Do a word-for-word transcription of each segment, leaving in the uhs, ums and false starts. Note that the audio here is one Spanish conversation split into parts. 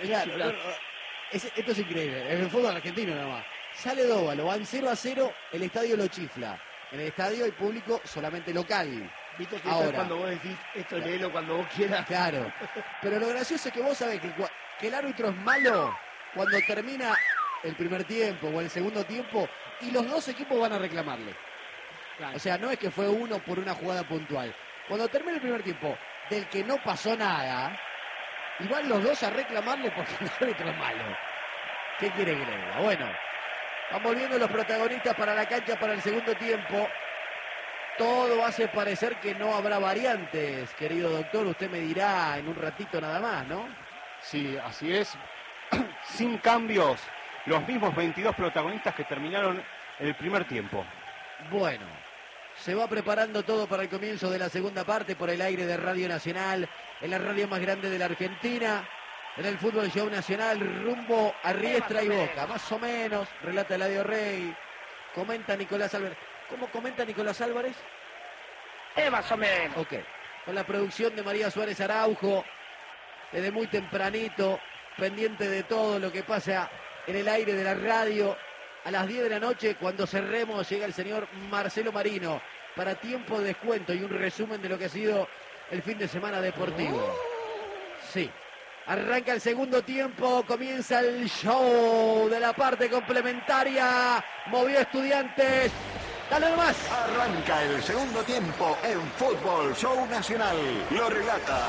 Claro, no, no, es, esto es increíble, en el fútbol argentino nada más. Sale Dóvalo, van cero a cero, el estadio lo chifla. En el estadio hay público solamente local. Viste que ahora, cuando vos decís, esto léelo cuando vos quieras. Claro, pero lo gracioso es que vos sabés que, que el árbitro es malo cuando termina el primer tiempo o el segundo tiempo y los dos equipos van a reclamarle. Claro. O sea, no es que fue uno por una jugada puntual. Cuando termina el primer tiempo, del que no pasó nada, y van los dos a reclamarle porque el árbitro es malo. ¿Qué quiere que le diga? Bueno, van volviendo los protagonistas para la cancha para el segundo tiempo. Todo hace parecer que no habrá variantes, querido doctor. Usted me dirá en un ratito nada más, ¿no? Sí, así es. Sin cambios, los mismos veintidós protagonistas que terminaron el primer tiempo. Bueno, se va preparando todo para el comienzo de la segunda parte por el aire de Radio Nacional, en la radio más grande de la Argentina, en el Fútbol Show Nacional, rumbo a Riestra y Boca. Más o menos, relata Eladio Rey, comenta Nicolás Álvarez. ¿Cómo comenta Nicolás Álvarez? Eh, más o menos. Ok, con la producción de María Suárez Araujo, desde muy tempranito, pendiente de todo lo que pasa en el aire de la radio. A las diez de la noche, cuando cerremos, llega el señor Marcelo Marino para tiempo de descuento y un resumen de lo que ha sido el fin de semana deportivo. Sí, arranca el segundo tiempo, comienza el show de la parte complementaria. Movió Estudiantes. Dale nomás. Arranca el segundo tiempo en Fútbol Show Nacional. Lo relata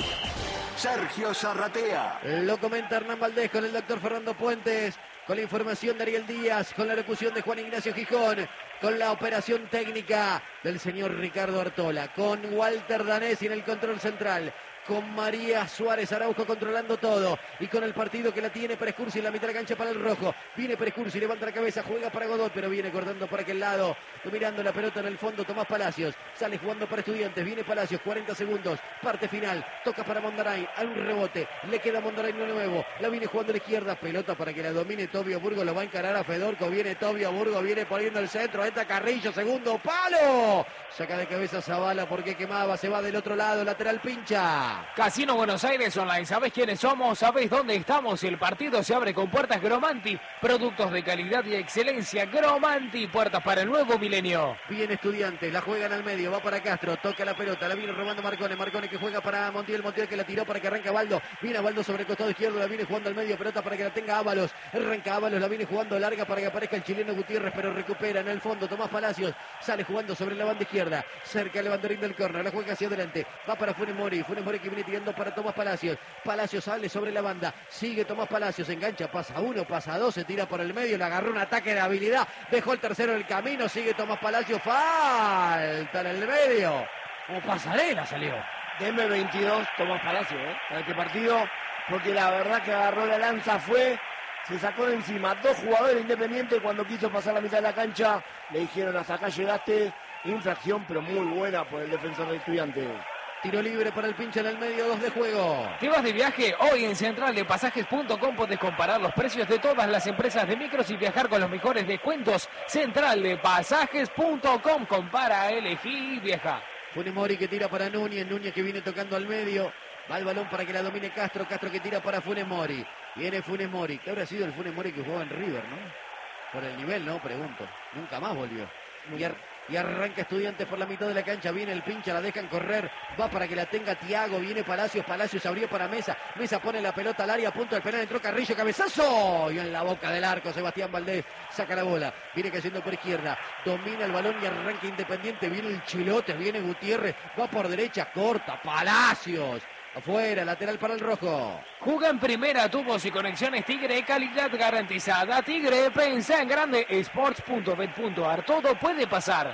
Sergio Zarratea. Lo comenta Hernán Valdés con el doctor Fernando Puentes, con la información de Ariel Díaz, con la locución de Juan Ignacio Gijón, con la operación técnica del señor Ricardo Artola, con Walter Danesi en el control central, con María Suárez Araujo controlando todo y con el partido que la tiene Prescursi en la mitad de la cancha para el rojo. Viene Prescursi, levanta la cabeza, juega para Godoy, pero viene cortando para aquel lado, dominando la pelota en el fondo Tomás Palacios, sale jugando para Estudiantes, viene Palacios, cuarenta segundos, parte final, toca para Mondaray, hay un rebote, le queda a Mondaray de nuevo, la viene jugando a la izquierda, pelota para que la domine Tobio Burgo, lo va a encarar a Fedorco, viene Tobio Burgo, viene poniendo el centro, entra Carrillo, segundo palo, saca de cabeza Zavala porque quemaba, se va del otro lado, lateral pincha. Casino Buenos Aires Online, ¿sabés quiénes somos? ¿Sabés dónde estamos? El partido se abre con puertas Gromanti, productos de calidad y excelencia. Gromanti, puertas para el nuevo milenio. Bien Estudiantes, la juegan al medio, va para Castro, toca la pelota, la viene robando Marcone, Marcone que juega para Montiel, Montiel que la tiró para que arranque Baldo, viene Baldo sobre el costado izquierdo, la viene jugando al medio, pelota para que la tenga Ábalos, arranca Ábalos, la viene jugando larga para que aparezca el chileno Gutiérrez, pero recupera en el fondo Tomás Palacios, sale jugando sobre la banda izquierda, cerca el banderín del córner, la juega hacia adelante, va para Funes Mori, Funes Mori que viene tirando para Tomás Palacios, Palacios sale sobre la banda, sigue Tomás Palacios, engancha, pasa uno, pasa dos, se tira por el medio, le agarró un ataque de habilidad, dejó el tercero en el camino, sigue Tomás Palacios, falta en el medio, como pasarela salió. Deme veintidós, Tomás Palacios, ¿eh? Para este partido, porque la verdad que agarró la lanza, fue, se sacó de encima dos jugadores independientes cuando quiso pasar la mitad de la cancha, le dijeron hasta acá llegaste, infracción pero muy buena por el defensor del Estudiante. Tiro libre para el pinche en el medio, dos de juego. ¿Te vas de viaje? Hoy en central de pasajes punto com podés comparar los precios de todas las empresas de micros y viajar con los mejores descuentos. central de pasajes punto com, compara, elegí y viaja. Funes Mori que tira para Núñez, Núñez que viene tocando al medio. Va el balón para que la domine Castro, Castro que tira para Funes Mori. Viene Funes Mori, que habrá sido el Funes Mori que jugaba en River, ¿no? Por el nivel, ¿no? Pregunto. Nunca más volvió. Y, ar y arranca Estudiantes por la mitad de la cancha, viene el pincha, la dejan correr, va para que la tenga Thiago, viene Palacios, Palacios abrió para Mesa, Mesa pone la pelota al área, a punto del penal, entró Carrillo, cabezazo, y en la boca del arco Sebastián Valdés, saca la bola, viene cayendo por izquierda, domina el balón y arranca Independiente, viene el Chilote, viene Gutiérrez, va por derecha, corta, Palacios. Afuera, lateral para el rojo. Juega en primera, tubos y conexiones Tigre, calidad garantizada. Tigre, pensá en grande, sports punto bet punto ar, todo puede pasar.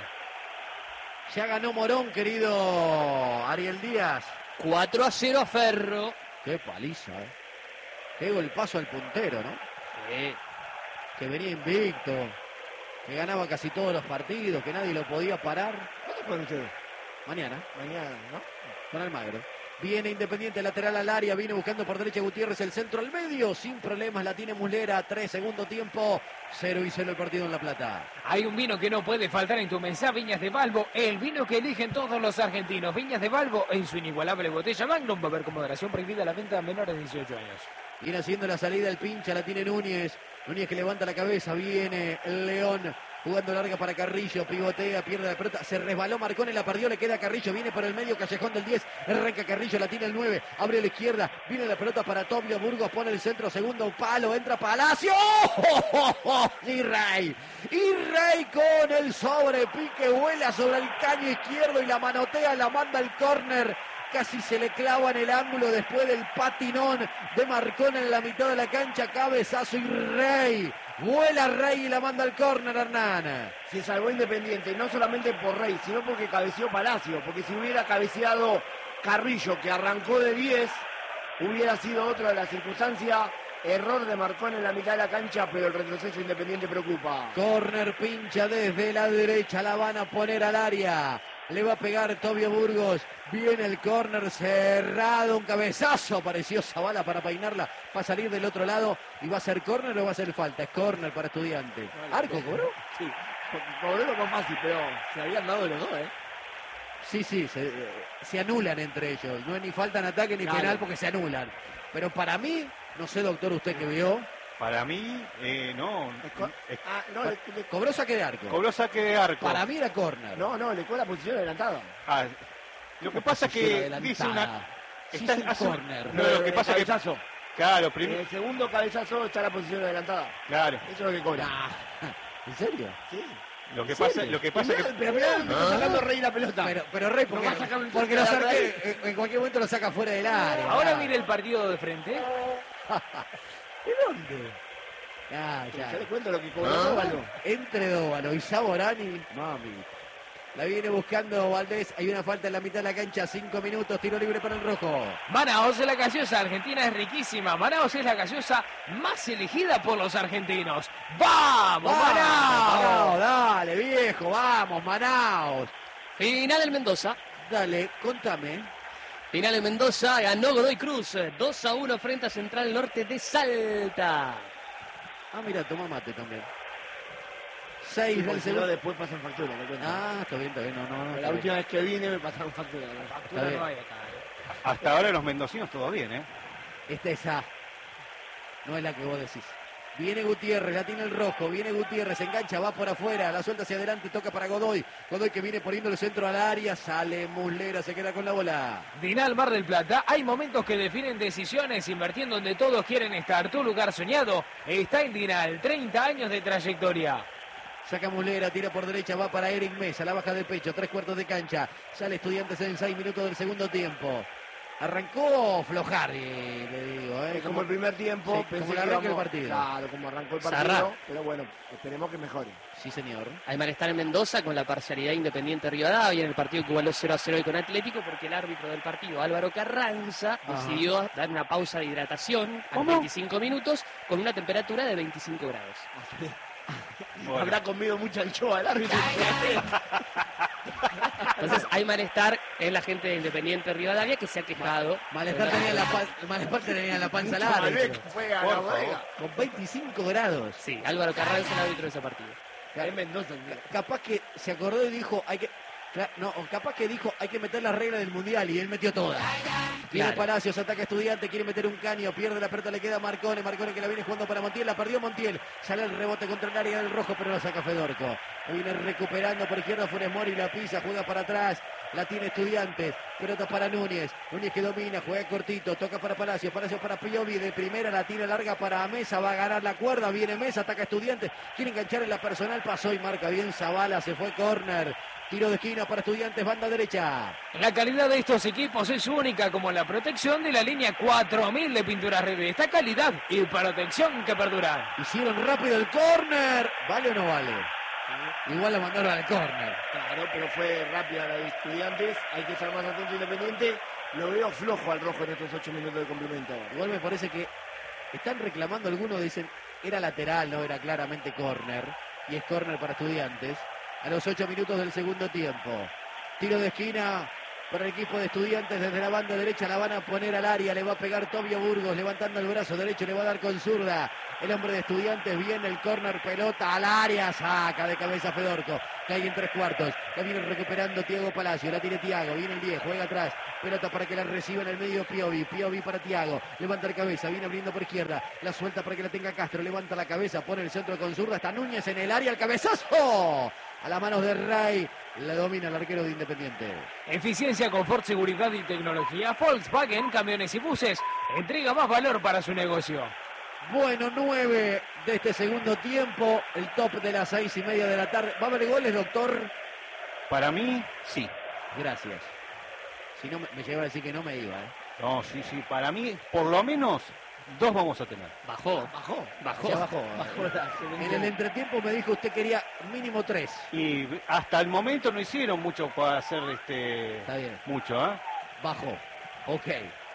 Ya ganó Morón, querido Ariel Díaz. cuatro a cero a Ferro. Qué paliza, eh. Qué golpazo al puntero, ¿no? Sí. Que venía invicto, que ganaba casi todos los partidos, que nadie lo podía parar. ¿Cuándo juegan ustedes? Mañana. Mañana, ¿no? Con Almagro. Viene Independiente, lateral al área, viene buscando por derecha Gutiérrez, el centro al medio, sin problemas, la tiene Muslera, tres segundo tiempo, cero y cero el partido en La Plata. Hay un vino que no puede faltar en tu mesa, Viñas de Balbo, el vino que eligen todos los argentinos. Viñas de Balbo en su inigualable botella Magnum, va a haber con moderación prohibida la venta a menores de dieciocho años. Viene haciendo la salida el pincha, la tiene Núñez. Núñez que levanta la cabeza, viene el León. Jugando larga para Carrillo, pivotea, pierde la pelota, se resbaló Marcone, la perdió, le queda a Carrillo, viene por el medio, callejón del diez, arranca Carrillo, la tiene el nueve, abre a la izquierda, viene la pelota para Tobio Burgos, pone el centro, segundo palo, entra Palacio, ¡oh! y Rey, y Rey con el sobrepique, vuela sobre el caño izquierdo y la manotea, la manda al córner. Casi se le clava en el ángulo después del patinón de Marcone en la mitad de la cancha, cabezazo y Rey. Vuela Rey y la manda al córner, Hernán. Se salvó Independiente, no solamente por Rey, sino porque cabeceó Palacio. Porque si hubiera cabeceado Carrillo, que arrancó de diez, hubiera sido otra de las circunstancias. Error de Marcone en la mitad de la cancha, pero el retroceso Independiente preocupa. Córner pincha desde la derecha, la van a poner al área. Le va a pegar Tobio Burgos. Viene el córner cerrado. Un cabezazo. Apareció Zavala para peinarla. Va a salir del otro lado. ¿Y va a ser córner o va a ser falta? Es córner para Estudiante. ¿Arco cobró? Sí, cobró lo más fácil, pero se habían dado los dos, ¿eh? Sí, sí, se, se anulan entre ellos. No es ni falta en ataque ni Claro. penal porque se anulan. Pero para mí, no sé, doctor, usted que vio, Para mí, eh, no. co- es- Ah, no, le, le- cobró saque de arco. cobró saque de arco. Para mí era córner. no, no, le cobró la posición adelantada. Ah, lo que pasa es que Posición dice una. adelantada. Sí, está- es un hace un- córner. No, lo que El pasa es que. cabezazo. Claro, En primero. el segundo cabezazo está la posición adelantada. Claro. Eso es lo que cobra. Ah, ¿en serio? Sí. Lo que ¿En pasa, serio? lo que pasa es Pero, que. pero mirá, me está sacando Rey la pelota. Pero, pero Rey, porque, va a sacar un porque los centro de arqueros eh, en cualquier momento lo saca fuera del área. Ahora Ah. mire el partido de frente. ¿De dónde? Ya, ya. Yo le cuento lo que cobró Dóvalo. Entre Dóvalo y Saborani, mami. La viene buscando Valdés. Hay una falta en la mitad de la cancha. Cinco minutos. Tiro libre para el rojo. Manaos es la gaseosa argentina, es riquísima. Manaos es la gaseosa más elegida por los argentinos. ¡Vamos, Manaos, Manaos! dale, viejo. Vamos, Manaos. Final en Mendoza. Dale, contame. Final en Mendoza, ganó Godoy Cruz. dos a uno frente a Central Norte de Salta. Ah, mira, toma mate también. Seis del Porque si no, segundo. después pasan factura. le cuento. Ah, está bien, está bien. No, no, no. la está bien. última vez que vine me pasaron factura. ¿no? Factura Está bien. no hay acá, eh. Hasta ahora los mendocinos todo bien, ¿eh? Esta es A. No es la que vos decís. Viene Gutiérrez, la tiene el rojo. Viene Gutiérrez, engancha, va por afuera. La suelta hacia adelante, toca para Godoy. Godoy que viene poniendo el centro al área. Sale Muslera, se queda con la bola. Dinal Mar del Plata, hay momentos que definen decisiones, invirtiendo donde todos quieren estar. Tu lugar soñado está en Dinal, treinta años de trayectoria. Saca Muslera, tira por derecha, va para Eric Mesa, la baja de pecho, tres cuartos de cancha. Sale Estudiantes en seis minutos del segundo tiempo. Arrancó Flojari, le digo. ¿eh? Es como el primer tiempo, Sí, pensé como el que arranque del íbamos- partido. Claro, como arrancó el partido, Zarra. pero bueno, esperemos que mejore. Sí, señor. Hay malestar en Mendoza con la parcialidad Independiente Rivadavia en el partido que igualó cero a cero hoy con Atlético, porque el árbitro del partido, Álvaro Carranza, Ajá. decidió dar una pausa de hidratación a los ¿Cómo? veinticinco minutos con una temperatura de veinticinco grados. Bueno. Habrá comido mucha anchoa el árbitro. Entonces hay malestar en la gente de Independiente Rivadavia que se ha quejado. Malestar tenía la, pan- malestar tenía la panza larga. Malbec fue a Por la favor. bodega. Con veinticinco grados. Sí, Álvaro Carranza el árbitro de ese partido. Es Mendoza. Capaz que se acordó y dijo, hay que... Cla- No, o capaz que dijo, hay que meter las reglas del Mundial y él metió todas. Viene Claro. Palacios, ataca Estudiante, quiere meter un caño, pierde la pelota, le queda a Marcone, Marcone que la viene jugando para Montiel, la perdió Montiel, sale el rebote contra el área del rojo, pero la saca Fedorco. Viene recuperando por izquierda Funes Mori, la pisa, juega para atrás, la tiene Estudiantes, pelota para Núñez, Núñez que domina, juega cortito, toca para Palacios, Palacios para Piovi, de primera la tira larga para Mesa, va a ganar la cuerda, viene Mesa, ataca Estudiantes, quiere enganchar en la personal, pasó y marca bien Zavala, se fue córner. Tiro de esquina para Estudiantes, banda derecha. La calidad de estos equipos es única, como la protección de la línea cuatro mil de Pinturas Rebe. Esta calidad y protección que perdura. Hicieron rápido el córner. ¿Vale o no vale? Igual lo mandaron al córner. Claro, pero fue rápida la de Estudiantes. Hay que estar más atento Independiente. Lo veo flojo al rojo en estos ocho minutos de complemento. Igual me parece que están reclamando algunos, dicen, era lateral, no era claramente córner. Y es córner para Estudiantes. A los ocho minutos del segundo tiempo. Tiro de esquina para el equipo de Estudiantes desde la banda derecha. La van a poner al área. Le va a pegar Tobio Burgos levantando el brazo derecho. Le va a dar con zurda. El hombre de Estudiantes viene el córner, pelota al área. Saca de cabeza Fedorco. cae en tres cuartos, la viene recuperando Tiago Palacio, la tiene Tiago, viene el diez, juega atrás, pelota para que la reciba en el medio Piovi, Piovi para Tiago, levanta la cabeza, viene abriendo por izquierda, la suelta para que la tenga Castro, levanta la cabeza, pone el centro con zurda, está Núñez en el área, el cabezazo, a las manos de Ray, la domina el arquero de Independiente. Eficiencia, confort, seguridad y tecnología. Volkswagen, camiones y buses, entrega más valor para su negocio. Bueno, nueve de este segundo tiempo, el top de las seis y media de la tarde. ¿Va a haber goles, doctor? Para mí, sí. Gracias. Si no, me, me llegaba a decir que no me iba, ¿eh? No, sí, sí. Para mí, por lo menos, dos vamos a tener. Bajó, Bajó. bajó. Ya bajó. Bajó la- En el entretiempo me dijo usted quería mínimo tres. Y hasta el momento no hicieron mucho para hacer este... Está bien. Mucho, ¿eh? Bajó. Ok.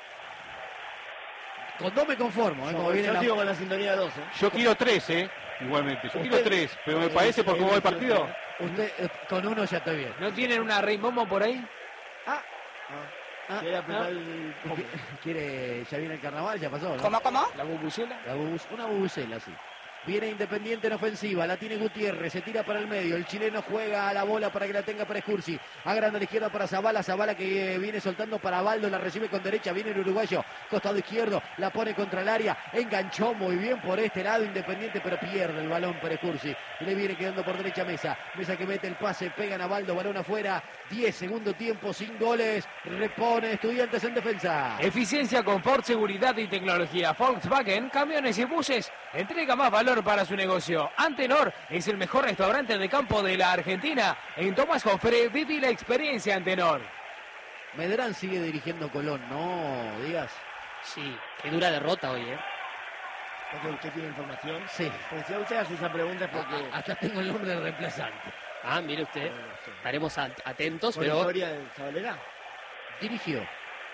Con dos me conformo, ¿eh? Como Yo, viene yo la... sigo con la sintonía dos, ¿eh? Yo quiero tres, ¿eh? Igualmente. Yo quiero Usted- tres, pero me Eh, parece por eh, cómo va el eh, partido. Usted, eh, con uno ya estoy bien. ¿No tienen una Rey Momo por ahí? Ah, Quiere apretar ah. el... ¿Qui- ¿quiere? Ya viene el carnaval, ya pasó, ¿no? ¿Cómo, cómo? ¿La bubucela? La bubus- una bubucela, sí. Viene Independiente en ofensiva, la tiene Gutiérrez, se tira para el medio, el chileno juega a la bola para que la tenga para Escursi, agranda a la izquierda para Zabala, Zabala que eh, viene soltando para Baldo, la recibe con derecha, viene el uruguayo, costado izquierdo, la pone contra el área, enganchó muy bien por este lado Independiente, pero pierde el balón para Escursi, le viene quedando por derecha Mesa, Mesa que mete el pase, pegan a Baldo, balón afuera, diez segundo tiempo, sin goles, repone Estudiantes en defensa. Eficiencia, confort, seguridad y tecnología. Volkswagen, camiones y buses, entrega más valor para su negocio. Antenor es el mejor restaurante de campo de la Argentina. En Tomás Jofre viví la experiencia Antenor. Medrán sigue dirigiendo Colón, ¿no, Díaz? Sí, qué dura derrota hoy, ¿eh? Porque usted tiene información. Sí. Porque si a usted hace esa pregunta es porque... Hasta tengo el nombre del reemplazante. Ah, mire usted, estaremos at- atentos, ¿Con la pero historia de Zabalera? Dirigió.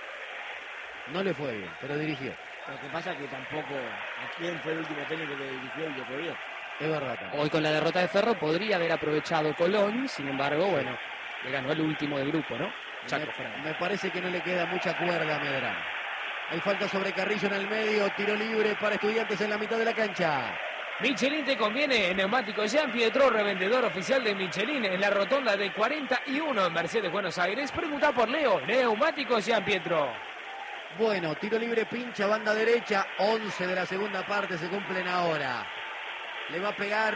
No le fue bien, pero dirigió. Lo que pasa es que tampoco... ¿A quién fue el último técnico que dirigió y que fue bien? Es verdad. también. hoy con la derrota de Ferro podría haber aprovechado Colón, sin embargo, bueno, le ganó el último del grupo, ¿no? Chaco Me, Fernández. me parece que no le queda mucha cuerda a Medrano. Hay falta sobre Carrillo en el medio, tiro libre para Estudiantes en la mitad de la cancha. Michelin te conviene, neumático Jean Pietro, revendedor oficial de Michelin en la rotonda de cuarenta y uno en Mercedes, Buenos Aires. Pregunta por Leo, neumático Jean Pietro. Bueno, tiro libre, pincha, banda derecha, once de la segunda parte se cumplen ahora. Le va a pegar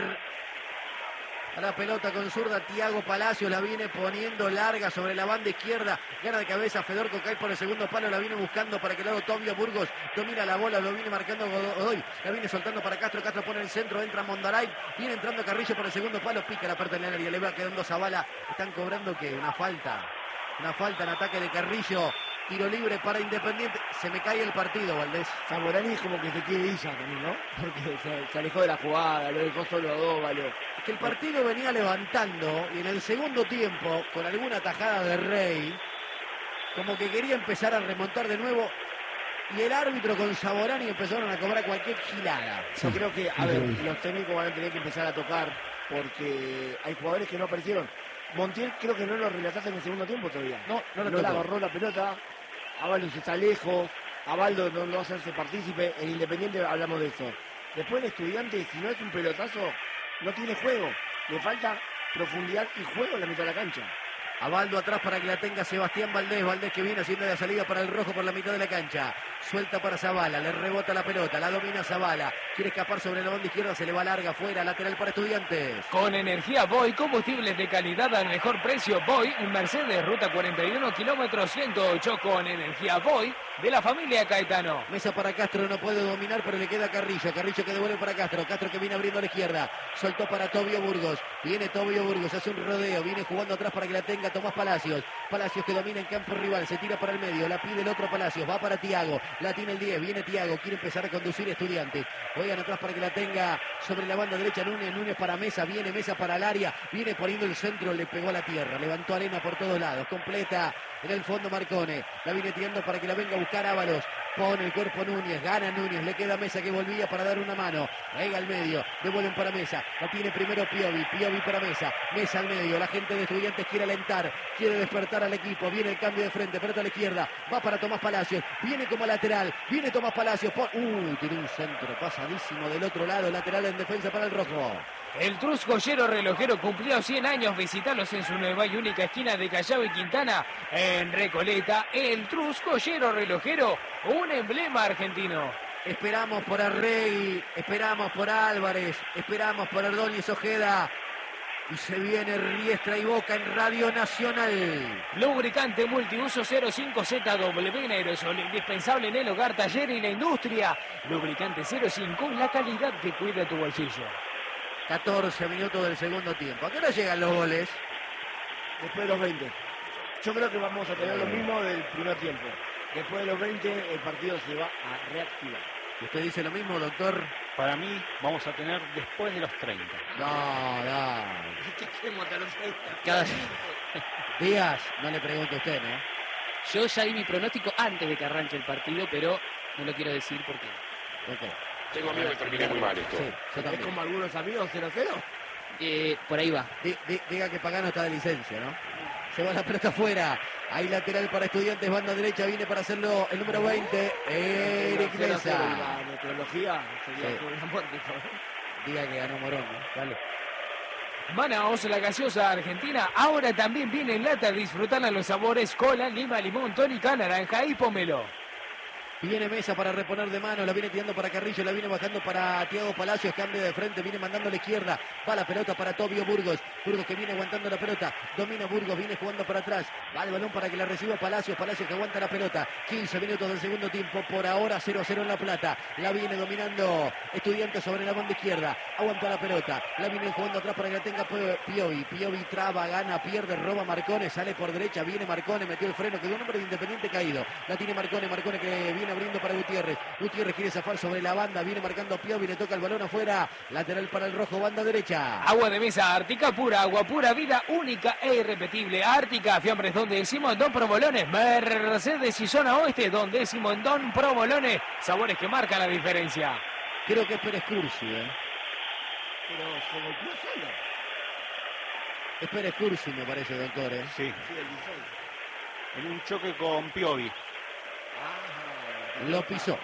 a la pelota con zurda Tiago Palacios, la viene poniendo larga sobre la banda izquierda, gana de cabeza Fedorco, cae por el segundo palo, la viene buscando para que el lado Tobio Burgos domina la bola, lo viene marcando Godoy, la viene soltando para Castro, Castro pone el centro, entra Mondaray, viene entrando Carrillo por el segundo palo, pica la parte en el área, le va quedando Zabala, están cobrando que una falta, una falta en ataque de Carrillo, tiro libre para Independiente, se me cae el partido, Valdés. Zamorani es como que se quiere ir ya también, ¿no? Porque se, se alejó de la jugada, lo dejó solo a Dóvalo. Que el partido venía levantando y en el segundo tiempo, con alguna tajada de Rey, como que quería empezar a remontar de nuevo y el árbitro con Saborani empezaron a cobrar cualquier gilada. Yo creo que, a ver, los técnicos van a tener que empezar a tocar porque hay jugadores que no aparecieron. Montiel creo que no lo relataste en el segundo tiempo todavía. No, no lo no le tocó. agarró la pelota, Ábalos está lejos, Abaldo no, no va a hacerse partícipe, en Independiente hablamos de eso. Después el Estudiante, si no es un pelotazo, no tiene juego, le falta profundidad y juego en la mitad de la cancha. Abaldo atrás para que la tenga Sebastián Valdés. Valdés que viene haciendo la salida para el rojo por la mitad de la cancha. Suelta para Zabala, le rebota la pelota, la domina Zabala. Quiere escapar sobre la banda izquierda, se le va larga afuera, lateral para Estudiantes. Con energía Boy, combustibles de calidad al mejor precio. Boy, en Mercedes, ruta cuarenta y uno, kilómetro ciento ocho. Con energía Boy, de la familia Caetano. Mesa para Castro, no puede dominar, pero le queda Carrillo. Carrillo que devuelve para Castro. Castro que viene abriendo a la izquierda. Soltó para Tobio Burgos. Viene Tobio Burgos, hace un rodeo. Viene jugando atrás para que la tenga Tomás Palacios. Palacios que domina en campo rival. Se tira para el medio. La pide el otro Palacios. Va para Tiago. La tiene el diez. Viene Tiago. Quiere empezar a conducir Estudiantes. Juegan atrás para que la tenga sobre la banda derecha. Núñez. Núñez para Mesa. Viene Mesa para el área. Viene poniendo el centro. Le pegó a la tierra. Levantó arena por todos lados. Completa en el fondo Marcone. La viene tirando para que la venga a buscar Ábalos. Pone el cuerpo Núñez, gana Núñez, le queda Mesa que volvía para dar una mano. Llega al medio, devuelven para Mesa. La tiene primero Piovi, Piovi para Mesa. Mesa al medio, la gente de Estudiantes quiere alentar, quiere despertar al equipo. Viene el cambio de frente, pelota a la izquierda. Va para Tomás Palacios, viene como lateral. Viene Tomás Palacios. Pon... Uh, tiene un centro pasadísimo del otro lado. Lateral en defensa para el rojo. El Trus Joyero Relojero cumplió cien años. Visitalos en su nueva y única esquina de Callao y Quintana, en Recoleta. El Trus Joyero Relojero, un emblema argentino. Esperamos por Arregui, esperamos por Álvarez, esperamos por Ordóñez Ojeda. Y se viene Riestra y Boca en Radio Nacional. Lubricante multiuso cero cinco Z W en aerosol, indispensable en el hogar, taller y la industria. Lubricante cero cinco, la calidad que cuida tu bolsillo. catorce minutos del segundo tiempo. ¿A qué hora llegan los goles? Después de los veinte. Yo creo que vamos a tener lo mismo del primer tiempo. Después de los veinte el partido se va a reactivar. ¿Usted dice lo mismo, doctor? Para mí vamos a tener después de los treinta. No, no. ¿Qué queremos hasta los treinta? Cada... Díaz, no le pregunto a usted, ¿no? Yo ya di mi pronóstico antes de que arranque el partido, pero no lo quiero decir porque... Ok. Tengo miedo que termine muy mal esto. Sí, yo ¿Es también. como algunos amigos cero cero? Eh, por ahí va. Di- di- diga que Pagano está de licencia, ¿no? Se va la pelota afuera. Hay lateral para Estudiantes, banda derecha, viene para hacerlo el número veinte, Eric Mesa. La meteorología sería Sí. una muerte. Diga que ganó Morón, ¿no? Dale. Manaos, la gaseosa argentina, ahora también viene en lata. Disfrutan a los sabores cola, lima, limón, tónica, naranja y pomelo. Viene Mesa para reponer de mano, la viene tirando para Carrillo, la viene bajando para Thiago Palacios, cambio de frente, viene mandando a la izquierda, va la pelota para Tobio Burgos, Burgos que viene aguantando la pelota, domina Burgos, viene jugando para atrás, va el balón para que la reciba Palacios, Palacios que aguanta la pelota, quince minutos del segundo tiempo, por ahora cero a cero en La Plata, la viene dominando Estudiantes sobre la banda izquierda, aguanta la pelota, la viene jugando atrás para que la tenga Piovi, Piovi traba, gana, pierde, roba Marcone, sale por derecha, viene Marcone, metió el freno, quedó un hombre de Independiente caído, la tiene Marcone, Marcone que viene abriendo para Gutiérrez. Gutiérrez quiere zafar sobre la banda, viene marcando Piovi, le toca el balón afuera, lateral para el rojo, banda derecha. Agua de mesa Ártica pura, agua pura, vida única e irrepetible. Ártica, fiambres donde decimos Don Provolones, Mercedes y zona oeste donde decimos Don Provolones, sabores que marcan la diferencia. Creo que es Pérez Cursi, ¿eh? Pero se golpeó solo. Es Pérez Cursi, me parece, doctor, ¿eh? Sí, Sí, el dieciséis. en un choque con Piovi. Ah, Lo pisó.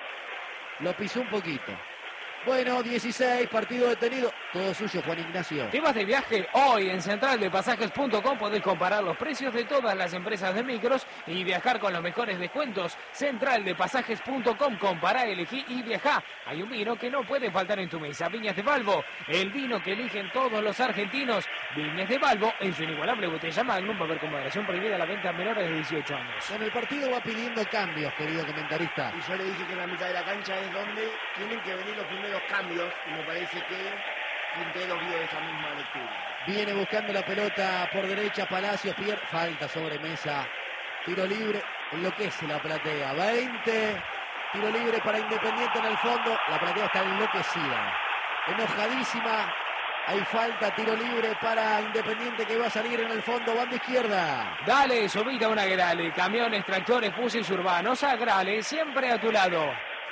Lo pisó un poquito. Bueno, dieciséis, partido detenido. Todo suyo, Juan Ignacio. ¿Te vas de viaje? Hoy en central de pasajes punto com podés comparar los precios de todas las empresas de micros y viajar con los mejores descuentos. central de pasajes punto com, compará, elegí y viajá. Hay un vino que no puede faltar en tu mesa. Viñas de Balbo, el vino que eligen todos los argentinos. Viñas de Balbo, en su inigualable botella Magnum, va a haber con moderación prohibida la venta a menores de dieciocho años. Bueno, el partido va pidiendo cambios, querido comentarista. y yo le dije que en la mitad de la cancha es donde tienen que venir los primeros cambios y me parece que Quintero vio esa misma lectura. Viene buscando la pelota por derecha, Palacios, pierde. Falta sobre Mesa. Tiro libre, enloquece la platea. veinte. Tiro libre para Independiente en el fondo. La platea está enloquecida. Enojadísima. Hay falta, tiro libre para Independiente que va a salir en el fondo, banda izquierda. Dale, subida una grale, camiones, tractores, buses urbanos, agrale, siempre a tu lado.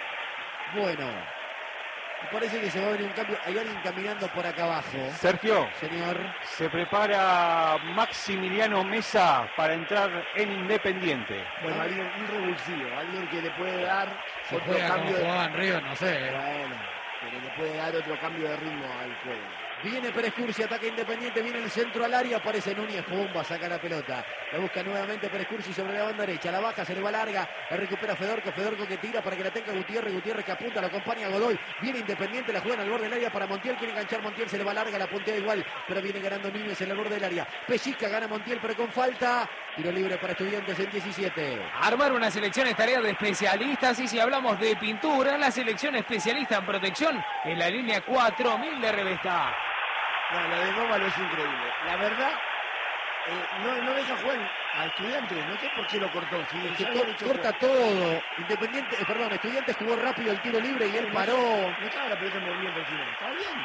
Bueno, me parece que se va a venir un cambio. Hay alguien caminando por acá abajo. Sergio, Señor, se prepara Maximiliano Mesa para entrar en Independiente. Bueno, alguien un revulsivo, alguien que le puede dar se otro juega como cambio de... jugaban Río, no sé. Bueno, pero le puede dar otro cambio de ritmo al juego. Viene Pérez Cursi, ataca Independiente, viene el centro al área, aparece Núñez, pumba, saca la pelota. La busca nuevamente Pérez Cursi sobre la banda derecha, la baja, se le va larga, la recupera Fedorco, Fedorco que tira para que la tenga Gutiérrez, Gutiérrez que apunta, lo acompaña a Godoy, viene Independiente, la juega al borde del área para Montiel, quiere enganchar Montiel, se le va larga, la puntea igual, pero viene ganando Núñez en el borde del área. Pellizca, gana Montiel, pero con falta, tiro libre para Estudiantes en diecisiete. Armar una selección es tarea de especialistas y si hablamos de pintura, la selección especialista en protección en la línea cuatro mil de Revesta. No, lo de Gómalo es increíble. La verdad, eh, no, no deja jugar a Estudiantes, no sé por qué lo cortó. Si Que ya co- habían hecho corta juego. todo. Independiente, eh, perdón, Estudiantes jugó rápido el tiro libre y él paró. No estaba la pelota en movimiento al final. Está bien.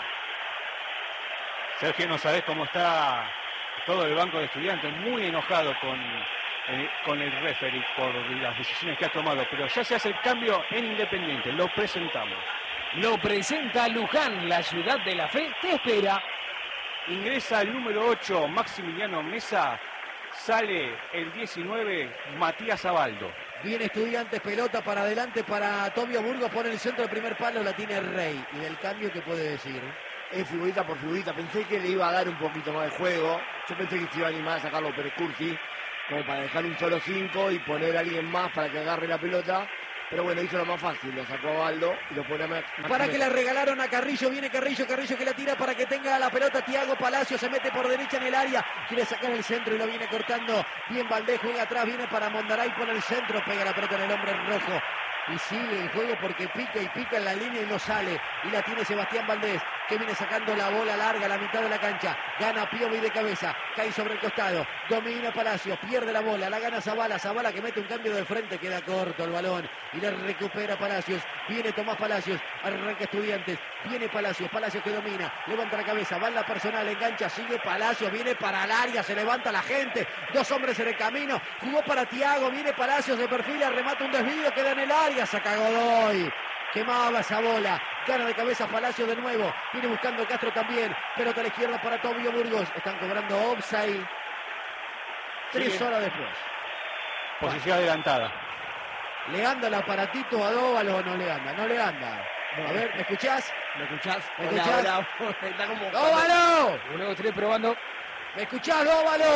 Sergio, no sabés cómo está todo el banco de Estudiantes, muy enojado con eh, con el referee por las decisiones que ha tomado, pero ya se hace el cambio en Independiente, lo presentamos. Lo presenta Luján, la ciudad de la fe, te espera. Ingresa el número ocho, Maximiliano Mesa, sale el diecinueve, Matías Abaldo. Viene Estudiantes, pelota para adelante para Tobio Burgos, pone el centro del primer palo, la tiene Rey. ¿Y del cambio qué puede decir? Es figurita por figurita. Pensé que le iba a dar un poquito más de juego. Yo pensé que se iba a animar a sacarlo Pérez Cursi, como para dejar un solo cinco y poner a alguien más para que agarre la pelota. Pero bueno, hizo lo más fácil, lo sacó a Baldo y lo pone a Max. Para que la regalaron a Carrillo, viene Carrillo, Carrillo que la tira para que tenga la pelota. Thiago Palacio se mete por derecha en el área, quiere sacar el centro y lo viene cortando. Bien Valdés, juega atrás, viene para Mondaray por el centro, pega la pelota en el hombre rojo. Y sigue el juego porque pica y pica en la línea y no sale. Y la tiene Sebastián Valdés, que viene sacando la bola larga a la mitad de la cancha. Gana Piovi de cabeza, cae sobre el costado. Domina Palacio, pierde la bola, la gana Zabala. Zabala que mete un cambio de frente, queda corto el balón. Y la recupera Palacios. Viene Tomás Palacios, arranca Estudiantes. Viene Palacios, Palacios que domina. Levanta la cabeza, va en la personal, engancha, sigue Palacios. Viene para el área, se levanta la gente. Dos hombres en el camino. Jugó para Thiago, viene Palacios de perfil, remata un desvío, queda en el área. Saca Godoy, quemaba esa bola, gana de cabeza Palacio de nuevo, viene buscando Castro también, pelota a la izquierda para Tobio Burgos, están cobrando offside, tres Sí. horas después. Posición adelantada. ¿Le anda el aparatito a Dóvalo o no le anda? No le anda. A ver, ¿me escuchás? ¿Me escuchás? ¿Me Hola, escuchás? hola. Está como... ¡Dóvalo! Uno, dos, tres, probando. ¿Me escuchás, Dóvalo?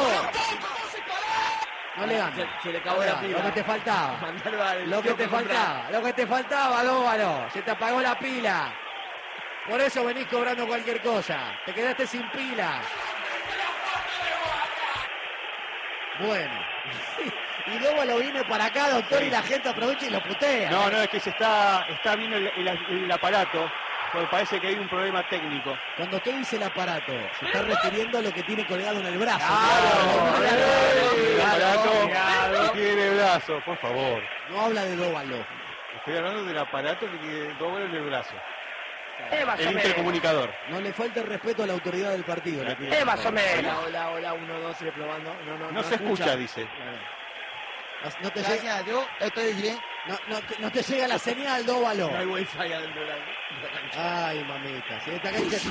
No le anda. Se, se le acabó No le la anda, pila. Lo que te faltaba. Mandalo al Lo que te kiosco a comprar. faltaba, lo que te faltaba, Dóvalo. Se te apagó la pila. Por eso venís cobrando cualquier cosa. Te quedaste sin pila. Bueno. Y Dóvalo viene para acá, doctor, Sí. y la gente aprovecha y lo putea. No, no, es que se está, está viendo el, el- el aparato, porque parece que hay un problema técnico. Cuando usted dice el aparato, se está refiriendo a lo que tiene colgado en el brazo. Claro, el claro, aparato claro. que tiene el brazo, por favor. No habla de Dóvalo. Estoy hablando del aparato que tiene doble en el brazo. Eh, más El o menos. intercomunicador. No le falta el respeto a la autoridad del partido. le pido. Eh, más o menos. Hola, hola, hola, uno, dos, tres, probando. No, no, No se escucha, dice. No te llega, yo estoy bien. no, no te, no te llega la señal, Dóvalo. No hay wifi adentro de la, de la cancha. Ay, mamita, si esta cancha...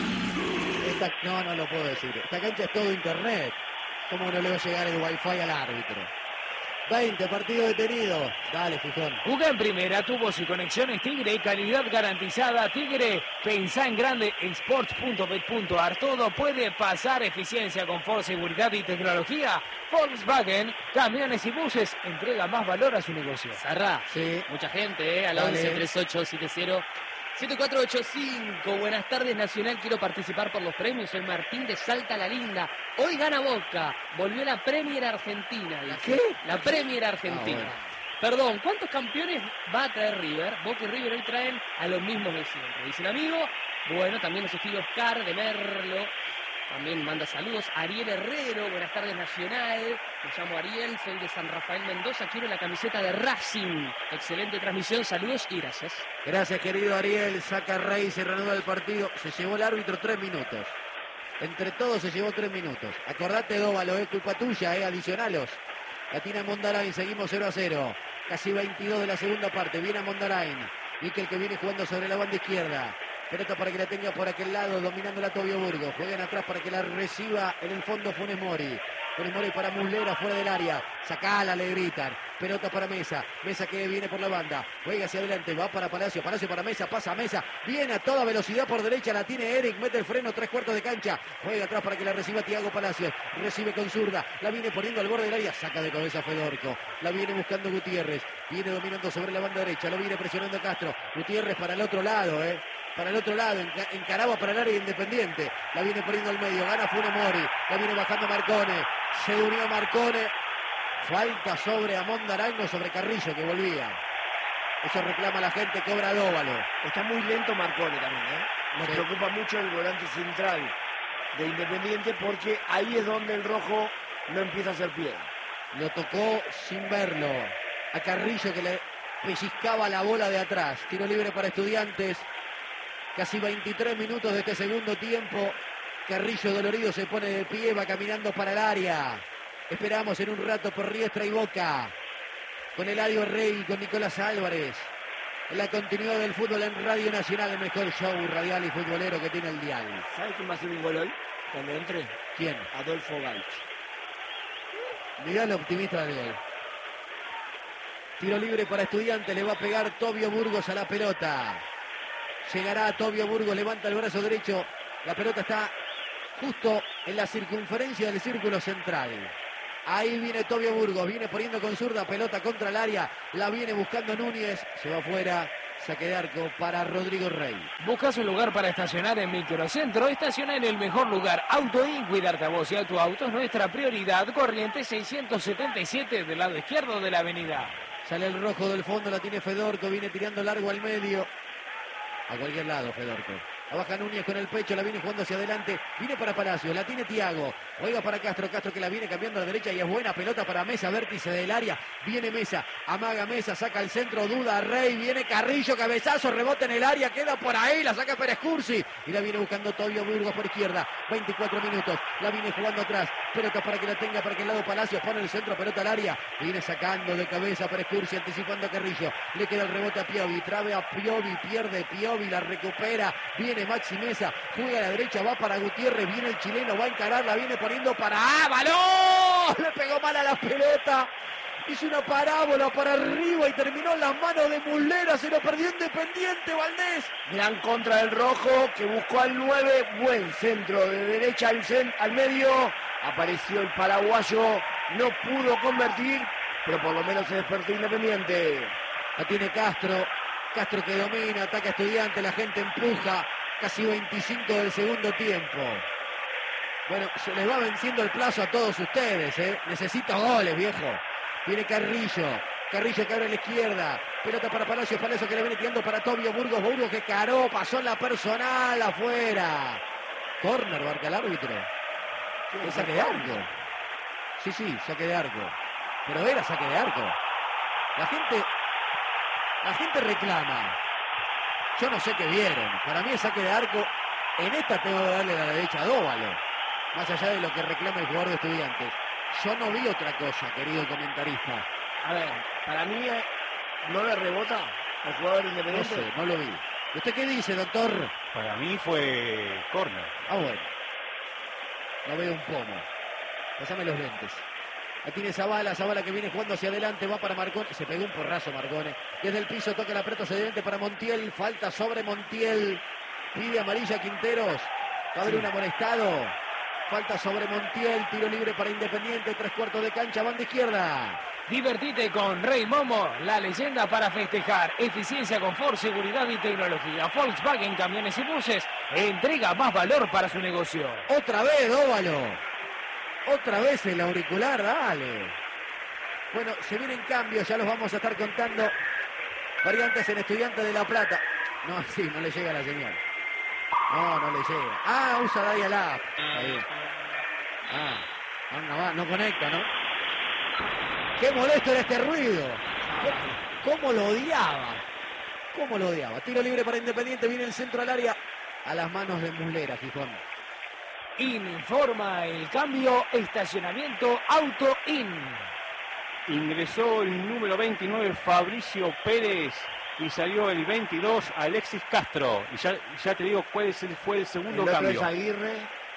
esta- no, no lo puedo decir. Esta cancha es todo internet. ¿Cómo no le va a llegar el wifi al árbitro? veinte, partido detenido. Dale, Fijón. Juega en primera, tubos y conexiones Tigre, calidad garantizada. Tigre, pensá en grande, sports punto bet punto ar. Todo puede pasar, eficiencia, confort, seguridad y tecnología. Volkswagen, camiones y buses, entrega más valor a su negocio. Zarra, Sí. mucha gente, ¿eh? Al Dale. once treinta y ocho setenta siete cuatro ocho cinco. Buenas tardes, Nacional. Quiero participar por los premios. Soy Martín de Salta la Linda. Hoy gana Boca. Volvió la Premier Argentina. dice. qué? La Premier Argentina. Ah, bueno. Perdón, ¿cuántos campeones va a traer River? Boca y River hoy traen a los mismos de siempre. Dice el amigo. Bueno, también nos escribe Oscar de Merlo. También manda saludos. Ariel Herrero, buenas tardes, Nacional. Me llamo Ariel, soy de San Rafael Mendoza. Quiero la camiseta de Racing. Excelente transmisión, saludos y gracias. Gracias, querido Ariel. Saca Rey, se reanuda el partido. Se llevó el árbitro tres minutos. Entre todos se llevó tres minutos. Acordate, Dóvalo, es culpa tuya, eh, adicionalos. La tiene Mondarain, seguimos cero a cero. Casi veintidós de la segunda parte. Viene a Mondarain. Miquel que viene jugando sobre la banda izquierda. Pelota para que la tenga por aquel lado, dominando la Tobio Burgos. Juegan atrás para que la reciba en el fondo Funes Mori. Funes Mori para Muslera, fuera del área. Sacala, le gritan. Pelota para Mesa. Mesa que viene por la banda. Juega hacia adelante, va para Palacio. Palacio para Mesa, pasa a Mesa. Viene a toda velocidad por derecha, la tiene Eric. Mete el freno, tres cuartos de cancha. Juega atrás para que la reciba Thiago Palacios. Recibe con zurda. La viene poniendo al borde del área. Saca de cabeza Fedorco. La viene buscando Gutiérrez. Viene dominando sobre la banda derecha. Lo viene presionando Castro. Gutiérrez para el otro lado, eh. Para el otro lado, enca- encaraba para el área Independiente. La viene poniendo al medio, gana Funes Mori. La viene bajando Marcone. Se unió Marcone. Falta sobre Amondarain, sobre Carrillo que volvía. Eso reclama la gente, cobra Dóvalo. Está muy lento Marcone también, ¿eh? Nos Sí. preocupa mucho el volante central de Independiente porque ahí es donde el rojo no empieza a hacer pie. Lo tocó sin verlo. A Carrillo que le pellizcaba la bola de atrás. Tiro libre para Estudiantes. Casi veintitrés minutos de este segundo tiempo. Carrillo dolorido se pone de pie, va caminando para el área. Esperamos en un rato por Riestra y Boca. Con Eladio Rey y con Nicolás Álvarez. En la continuidad del fútbol en Radio Nacional, el mejor show radial y futbolero que tiene el dial. ¿Sabes quién va a hacer un gol hoy? Cuando entre. ¿Quién? Adolfo Gaich. Mirá lo optimista del gol. Tiro libre para Estudiantes, le va a pegar Tobio Burgos a la pelota. Llegará Tobio Burgos, levanta el brazo derecho. La pelota está justo en la circunferencia del círculo central. Ahí viene Tobio Burgos, viene poniendo con zurda, pelota contra el área, la viene buscando Núñez, se va afuera, saque de arco para Rodrigo Rey. ¿Buscas un lugar para estacionar en Microcentro? Estaciona en el mejor lugar. Autoin, cuidarte a vos y a tu auto es nuestra prioridad. Corrientes seiscientos setenta y siete del lado izquierdo de la avenida. Sale el rojo del fondo, la tiene Fedorco, viene tirando largo al medio. A cualquier lado Fedorco. La baja Núñez con el pecho, la viene jugando hacia adelante. Viene para Palacios, la tiene Thiago. Oiga para Castro, Castro que la viene cambiando a la derecha y es buena pelota para Mesa, vértice del área. Viene Mesa, amaga Mesa, saca el centro, duda Rey. Viene Carrillo, cabezazo, rebota en el área, queda por ahí, la saca Pérez Cursi. Y la viene buscando Tobio Burgos por izquierda. veinticuatro minutos, la viene jugando atrás. Pelota para que la tenga, para que el lado Palacios pone el centro, pelota al área. Viene sacando de cabeza Pérez Cursi, anticipando a Carrillo. Le queda el rebote a Piovi, trabe a Piovi, pierde Piovi, la recupera. Viene Maxi Mesa, juega a la derecha, va para Gutiérrez, viene el chileno, va a encarar, la viene poniendo para ¡ah, balón! Le pegó mal a la pelota. Hizo una parábola para arriba y terminó en las manos de Muslera, se lo perdió Independiente, Valdés. Gran contra del rojo que buscó al nueve, buen centro de derecha al, cent al medio. Apareció el paraguayo, no pudo convertir, pero por lo menos se despertó Independiente. La tiene Castro, Castro que domina, ataca a Estudiante, la gente empuja. Casi veinticinco del segundo tiempo. Bueno, se les va venciendo el plazo a todos ustedes, ¿eh? Necesito goles, viejo. Viene Carrillo. Carrillo que abre a la izquierda. Pelota para Palacios. Palacios que le viene tirando para Tobio Burgos. Burgos que caró. Pasó en la personal. Afuera. Corner, marca el árbitro. Es saque de arco. Sí, sí, saque de arco. Pero era saque de arco. La gente... La gente reclama. Yo no sé qué vieron. Para mí es saque de arco. En esta tengo que darle la derecha a Dóvalo. Más allá de lo que reclama el jugador de Estudiantes. Yo no vi otra cosa, querido comentarista. A ver, para mí no le rebota al jugador Independiente. No sé, no lo vi. ¿Usted qué dice, doctor? Para mí fue córner. Ah, bueno. No veo un pomo. Pásame los lentes. Ahí tiene Zavala, Zavala que viene jugando hacia adelante, va para Marcone, se pegó un porrazo Marcone, desde el piso toca la pelota hacia adelante para Montiel, falta sobre Montiel, pide amarilla Quinteros, va a haber un amonestado, falta sobre Montiel, tiro libre para Independiente, tres cuartos de cancha, banda izquierda. Divertite con Rey Momo, la leyenda para festejar. Eficiencia, confort, seguridad y tecnología. Volkswagen Camiones y Buses entrega más valor para su negocio. Otra vez, Dóvalo. Otra vez el auricular, dale. Bueno, se vienen cambios, ya los vamos a estar contando. Variantes en Estudiantes de La Plata. No, sí, no le llega la señal. No, no le llega. Ah, usa Dial App. Está bien. Ah, no, no, no conecta, ¿no? Qué molesto era este ruido. ¿Cómo lo odiaba? ¿Cómo lo odiaba? Tiro libre para Independiente, viene el centro al área. A las manos de Muslera, Gijón. Informa el cambio, estacionamiento Auto In. Ingresó el número veintinueve Fabricio Pérez y salió el veintidós Alexis Castro. Y ya, ya te digo cuál es el, fue el segundo el cambio. Es Aguirre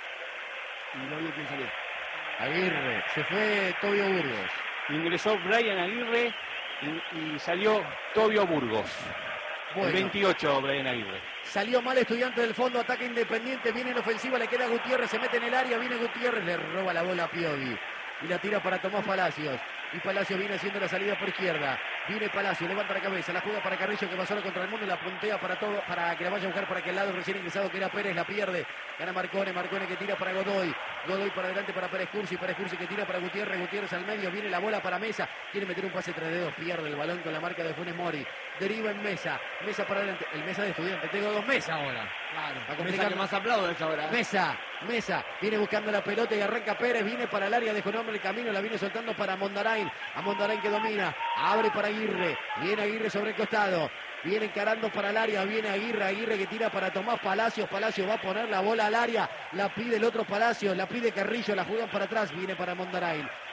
y no vi quién salió. Aguirre, se fue Tobio Burgos. Ingresó Brian Aguirre y, y salió Tobio Burgos. Bueno. El veintiocho Brian Aguirre. Salió mal Estudiante del fondo, ataque Independiente, viene en ofensiva, le queda Gutiérrez, se mete en el área, viene Gutiérrez, le roba la bola a Piovi. Y la tira para Tomás Palacios. Y Palacios viene haciendo la salida por izquierda. Viene Palacios, levanta la cabeza, la juega para Carrillo que pasó contra el mundo y la puntea para todo, para que la vaya a buscar para aquel lado recién ingresado que era Pérez, la pierde. Gana Marcone, Marcone que tira para Godoy. Godoy para adelante para Pérez Cursi, Pérez Cursi que tira para Gutiérrez, Gutiérrez al medio, viene la bola para Mesa. Quiere meter un pase tres dedos, pierde el balón con la marca de Funes Mori. Deriva en Mesa, Mesa para adelante, el Mesa de Estudiante. Tengo dos Mesa ahora. Claro, Mesa que más aplaude ahora. Mesa, Mesa, viene buscando la pelota y arranca Pérez, viene para el área, dejó nombre el camino, la viene soltando para Mondarain, a Mondarain que domina, abre para Aguirre, viene Aguirre sobre el costado, viene encarando para el área, viene Aguirre, Aguirre que tira para Tomás Palacios, Palacios va a poner la bola al área, la pide el otro Palacios, la pide Carrillo, la juegan para atrás, viene para Mondarain,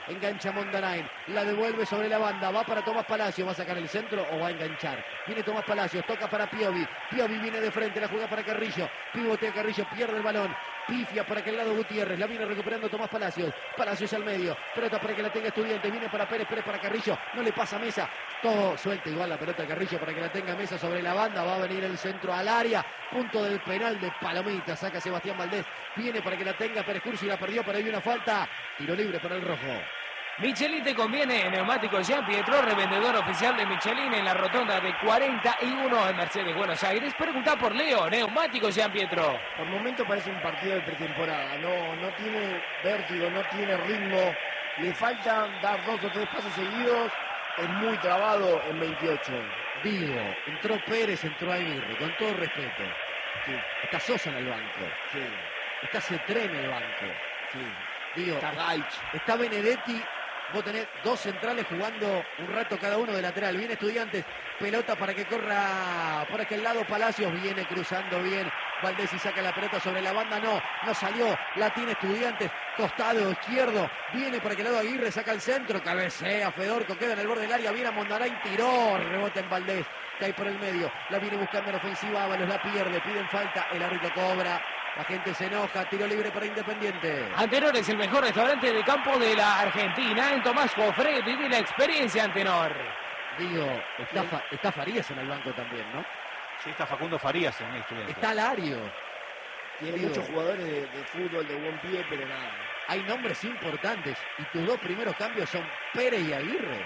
Engancha Mondarain. La devuelve sobre la banda. Va para Tomás Palacios. Va a sacar el centro o va a enganchar. Viene Tomás Palacios. Toca para Piovi. Piovi viene de frente. La juega para Carrillo. Pivotea Carrillo. Pierde el balón. Pifia por aquel lado Gutiérrez. La viene recuperando Tomás Palacios. Palacios al medio. Pelota para que la tenga Estudiantes. Viene para Pérez. Pérez para Carrillo. No le pasa Mesa. Todo suelta igual la pelota de Carrillo para que la tenga Mesa sobre la banda. Va a venir el centro al área. Punto del penal de Palomita. Saca Sebastián Valdés. Viene para que la tenga Pérez Cursi. La perdió, pero hay una falta. Tiro libre para el rojo. Michelin te conviene, Neumáticos Jean Pietro, revendedor oficial de Michelin en la rotonda de cuarenta y uno en Mercedes, Buenos Aires. Pregunta por Leo, Neumáticos Jean Pietro. Por momento parece un partido de pretemporada, no, no tiene vértigo, no tiene ritmo, le falta dar dos o tres pasos seguidos, es muy trabado en veintiocho. Digo, entró Pérez, entró Aguirre, con todo respeto. Sí. Está Sosa en el banco. Sí. Está Cetré en el banco. Sí. Digo, Está Gaich. está Benedetti. Vos tenés dos centrales jugando un rato cada uno de lateral. Viene Estudiantes, pelota para que corra por aquel lado. Palacios viene cruzando bien. Valdés y saca la pelota sobre la banda. No, no salió. La tiene Estudiantes. Costado izquierdo. Viene por aquel lado Aguirre, saca el centro. Cabecea Fedorco, queda en el borde del área. Viene a Mondarain, tiró. Rebota en Valdés. Cae por el medio. La viene buscando en ofensiva. Ábalos la pierde. Piden falta. El árbitro cobra. La gente se enoja, tiro libre para Independiente. Antenor es el mejor restaurante de campo de la Argentina. En Tomás Jofré, vive la experiencia, Antenor. Digo, está, Fa- está Farías en el banco también, ¿no? Sí, está Facundo Farías en Estudiantes. Está Lario. Tiene Digo, muchos jugadores de, de fútbol de buen pie, pero nada. hay nombres importantes y tus dos primeros cambios son Pérez y Aguirre.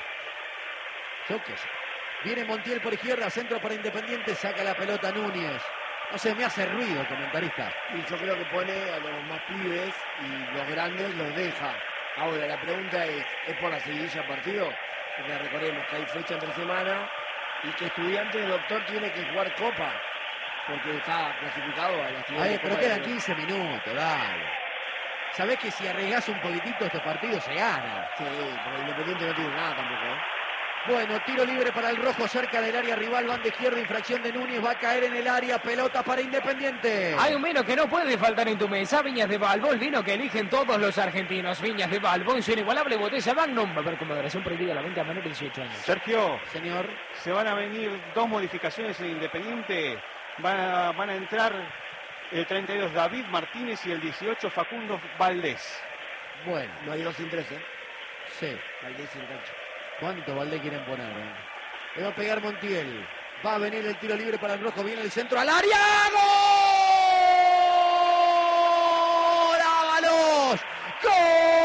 Yo qué sé. Viene Montiel por izquierda, centro para Independiente, saca la pelota Núñez. No sé, me hace ruido el comentarista. Y yo creo que pone a los más pibes y los grandes los deja. Ahora, la pregunta es, ¿es por la seguidilla partido? Porque recordemos que hay fecha entre semana y que Estudiantes, doctor, tiene que jugar Copa. Porque está clasificado a la siguiente Ay, pero Copa quedan de- quince minutos, dale. Sabés que si arriesgás un poquitito este partido se gana. Sí, pero Independiente no tiene nada tampoco, ¿eh? Bueno, tiro libre para el rojo cerca del área rival, banda izquierda, infracción de Núñez, va a caer en el área, pelota para Independiente. Hay un vino que no puede faltar en tu mesa, Viñas de Balbo, el vino que eligen todos los argentinos. Viñas de Balbo, en su inigualable botella Magnum. Va a haber con moderación prohibida la venta a menores de dieciocho años. Sergio, Señor, se van a venir dos modificaciones en Independiente. Van a, van a entrar el treinta y dos David Martínez y el dieciocho Facundo Valdés. bueno, No hay dos sin tres, ¿eh? sí. Valdés sin cancha. ¿Cuánto Valdés quieren poner? eh? Le va a pegar Montiel. Va a venir el tiro libre para el rojo, viene el centro al área. ¡Gol!